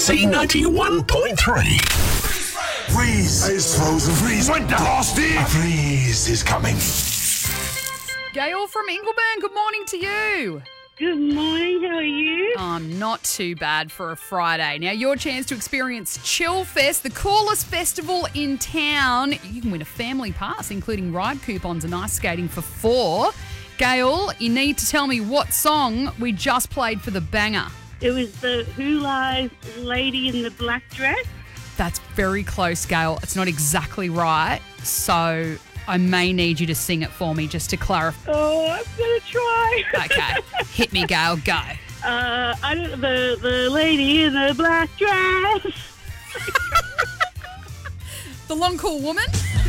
C91.3. Freeze! It's frozen. Freeze! Winter! Frosty! A freeze is coming. Gail from Ingleburn, good morning to you. Good morning, how are you? I'm not too bad for a Friday. Now, your chance to experience Chill Fest, the coolest festival in town. You can win a family pass, including ride coupons and ice skating for 4. Gail, you need to tell me what song we just played for the banger. It was the Who Lies Lady in the Black Dress. That's very close, Gail. It's not exactly right, so I may need you to sing it for me just to clarify. Oh, I'm going to try. Okay, hit me, Gail, go. I don't the lady in the black dress. The Long Cool Woman?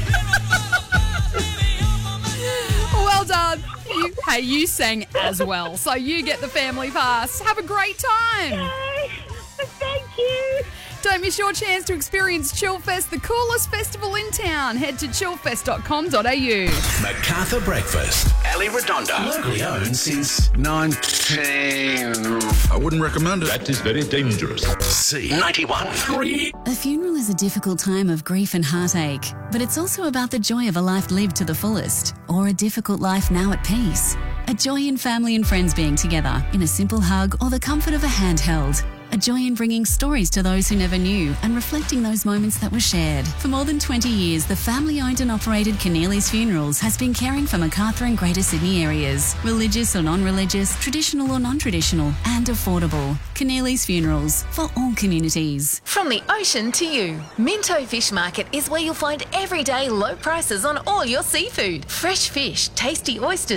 Well done. You sang as well, so you get the family pass. Have a great time. Yay. Thank you. Don't miss your chance to experience Chillfest, the coolest festival in town. Head to chillfest.com.au. Macarthur Breakfast. Ali Redondo. Locally owned since 19... I wouldn't recommend it. That is very dangerous. C91.3. A funeral is a difficult time of grief and heartache, but it's also about the joy of a life lived to the fullest, or a difficult life now at peace. A joy in family and friends being together, in a simple hug or the comfort of a handheld. A joy in bringing stories to those who never knew and reflecting those moments that were shared. For more than 20 years, the family-owned and operated Keneally's Funerals has been caring for Macarthur and Greater Sydney areas. Religious or non-religious, traditional or non-traditional, and affordable. Keneally's Funerals, for all communities. From the ocean to you, Minto Fish Market is where you'll find everyday low prices on all your seafood. Fresh fish, tasty oysters,